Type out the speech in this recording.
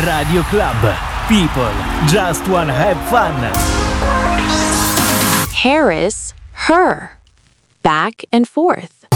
Radio Club. People just wanna have fun. Harris, her. Back and forth.